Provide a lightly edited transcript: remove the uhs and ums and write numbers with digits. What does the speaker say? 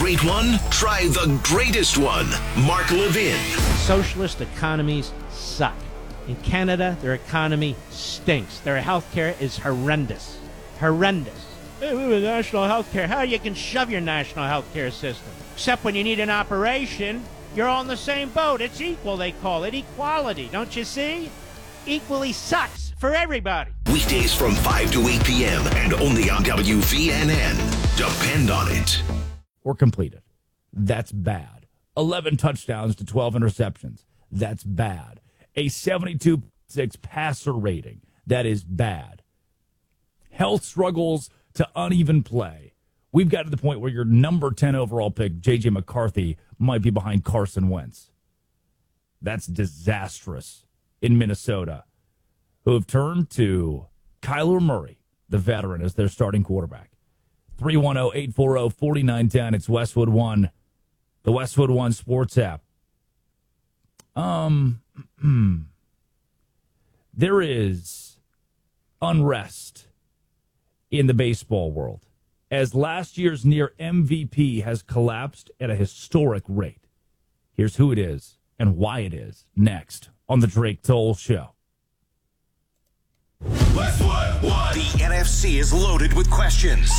great one? Try the greatest one. Mark Levin. Socialist economies suck. In Canada, their economy stinks. Their healthcare is horrendous. Horrendous. Hey, we have national healthcare. How you can shove your national healthcare system? Except when you need an operation, you're all in the same boat. It's equal, they call it. Equality, don't you see? Equally sucks for everybody. Weekdays from 5 to 8 p.m. and only on WVNN. Depend on it. Or completed. That's bad. 11 touchdowns to 12 interceptions. That's bad. A 72.6 passer rating. That is bad. Health struggles to uneven play. We've got to the point where your number 10 overall pick, J.J. McCarthy, might be behind Carson Wentz. That's disastrous in Minnesota, who have turned to Kyler Murray, the veteran, as their starting quarterback. 310-840-4910. It's Westwood One, the Westwood One Sports app. There is unrest in the baseball world as last year's near MVP has collapsed at a historic rate. Here's who it is and why it is next on the Drake Toll Show. Westwood One. The NFC is loaded with questions.